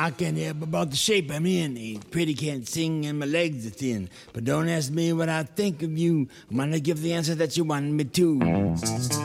I can't help about the shape I'm in. Ain't pretty, can't sing, and my legs are thin. But don't ask me what I think of you. I'm gonna give the answer that you want me to.